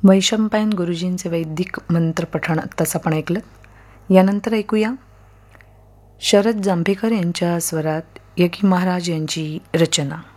वैशंपायन गुरुजींचे वैदिक मंत्रपठण आत्ताच आपण ऐकलं. यानंतर ऐकूया शरद जांभेकर यांच्या स्वरात यकी महाराज यांची रचना.